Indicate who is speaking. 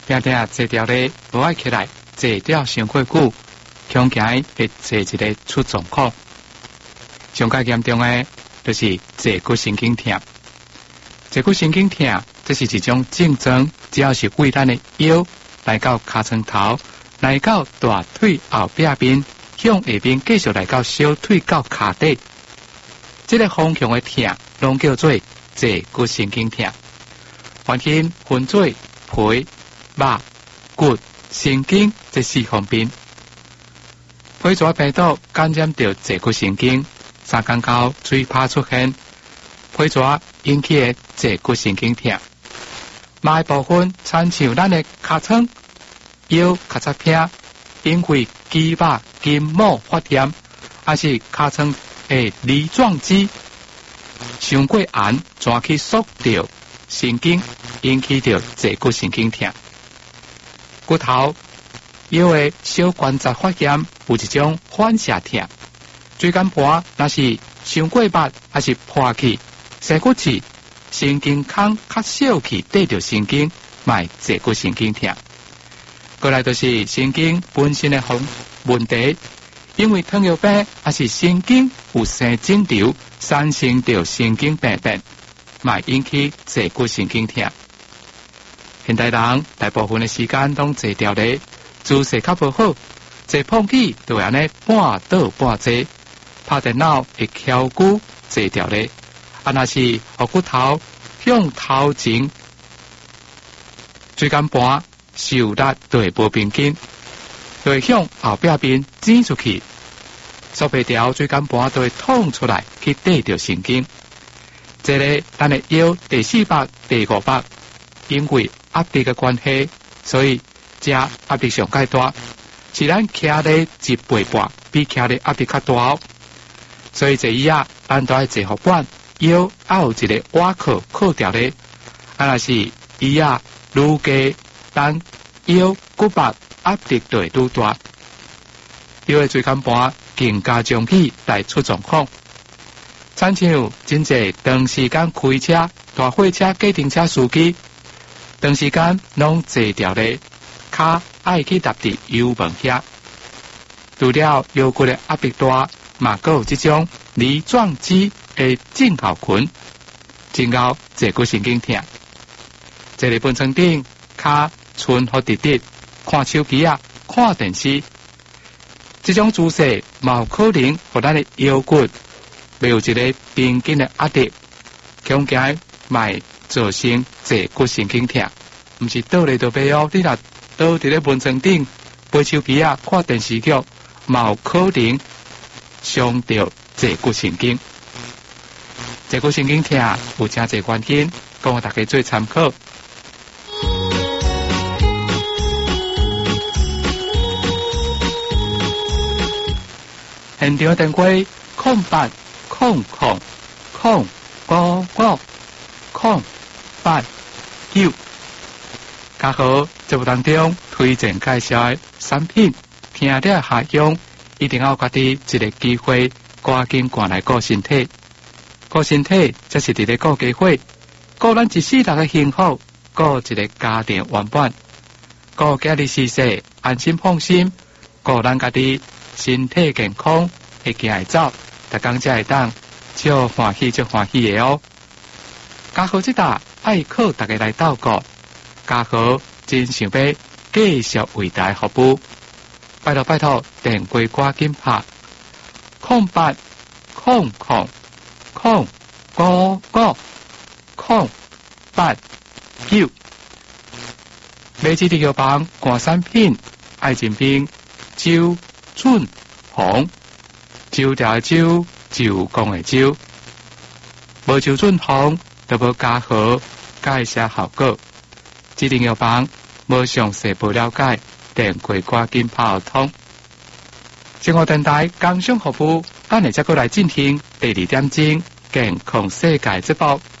Speaker 1: 定定坐条咧无爱起来，坐掉伤过久，恐惊会坐一个出状况。上较严重的，就是坐骨神经痛。坐骨神经痛，这是一种症状，只要是为咱的腰来到尻川头，来到大腿后壁边，向下边继续来到小腿到骹底，这个方向的痛，拢叫做坐骨神经痛。原因分做皮、肉、骨、神经这四方面。皮蛇病毒感染到坐骨神经，3天后水泡出现，皮蛇引起的坐骨神经痛。某部分亲像咱的尻川、腰较早痛，因为肌肉、筋膜发炎，还是尻川的梨状肌伤过严，转去缩掉神经，引起到坐骨神经痛。骨头、腰的小关节发炎，有一种反射痛。椎间盘若是伤过密，还是破去、生骨刺、神经孔较小去对着神经，卖坐骨神经痛。过来就是神经本身的问题，因为糖尿病还是神经有生肿瘤，产生着神经病变，卖引起坐骨神经痛。现代人大部分的时间拢坐条咧，姿势较不好，坐碰椅就会安尼半倒半坐，拍电脑会翘骨坐条咧，若是互骨头向头前，椎间盘受力就会无平均，就会向后壁边挤出去，缩不条椎间盘就会痛出来去对着神经。这个咱的腰第4百、第5百，因为压力的关系，所以这压力上介大，是咱徛咧1倍半，比徛咧压力较大。所以坐椅啊，咱都要坐好板，腰要有一个瓦靠掉咧。若是椅啊愈低，咱腰骨膊压力就会愈大，腰的椎间盘更加容易来出状况。亲像真侪长时间开车、大货车、计程车司机，长时间拢坐条咧，脚爱去踏伫油门遐。除了腰骨的压力大，嘛阁有这种梨状肌的症候群，进后坐骨神经痛。坐伫本床顶，脚伸好直直，看手机啊，看电视，这种姿势嘛有可能互咱的腰骨没有一个平均的压力，恐惊卖造成坐骨神经痛。毋是倒咧就袂哦，你若倒伫咧门床顶背手机啊，看电视剧，嘛有可能伤到坐骨神经。坐骨神经痛有真侪原因，供我大家做参考。现场电话080000055889。嘉豪节目当中推荐介绍的产品，听了下用，一定要家己一个机会，赶紧赶来顾身体。顾身体，才是伫咧顾家伙，顾咱一世人的幸福，顾一个家庭圆满，顾家己事事安心放心，顾咱家己身体健康，会行会走，逐工才会当超欢喜的哦。嘉豪这搭爱靠大家来斗顾。嘉豪真想要继续为大家服务，拜托，电话赶紧拍080000555889。买这个房换产品，爱情兵周俊宏，周条周，周公的周，无周俊宏就无嘉豪介绍效果。指定药房无详细不了解，电话赶紧拍通。生活电台工商服务，咱下再过来进行第2点钟健康世界节目。